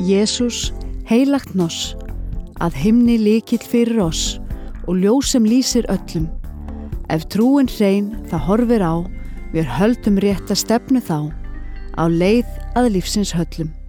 Jesús, heilagt noss, að himni lykill fyrir oss og ljós sem lýsir öllum. Ef trúin hrein það horfir á, við höldum rétta stefnu þá, á leið að lífsins höllum.